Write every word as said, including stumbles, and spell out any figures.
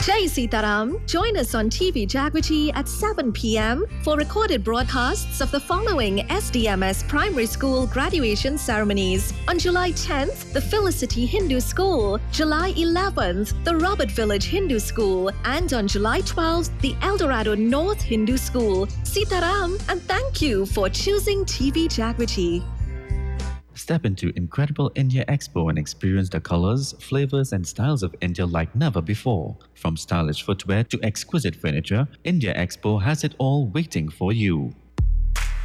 Jai Sitaram, join us on T V Jagriti at seven p m for recorded broadcasts of the following S D M S Primary School graduation ceremonies. On July tenth, the Felicity Hindu School, July eleventh, the Robert Village Hindu School, and on July twelfth, the Eldorado North Hindu School. Sitaram, and thank you for choosing T V Jagriti. Step into Incredible India Expo and experience the colors, flavors and styles of India like never before. From stylish footwear to exquisite furniture, India Expo has it all waiting for you.